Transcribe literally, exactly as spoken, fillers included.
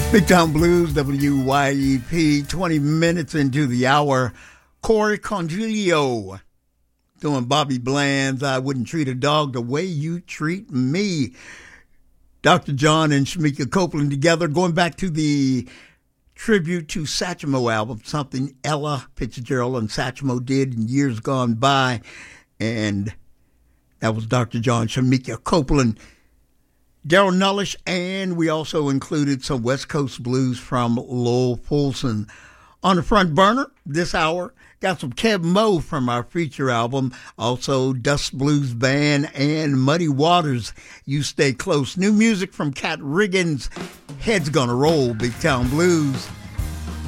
Big Town Blues, W Y E P, twenty minutes into the hour. Corey Congilio doing Bobby Bland's I Wouldn't Treat a Dog the Way You Treat Me. Doctor John and Shamika Copeland together, going back to the tribute to Satchmo album, something Ella Fitzgerald and Satchmo did in years gone by. And that was Doctor John, Shamika Copeland, Daryl Nullish, and we also included some West Coast blues from Lowell Fulson. On the front burner this hour, got some Kev Moe from our feature album, also Dust Blues Band and Muddy Waters, You Stay Close. New music from Cat Riggins, Head's Gonna Roll, Big Town Blues.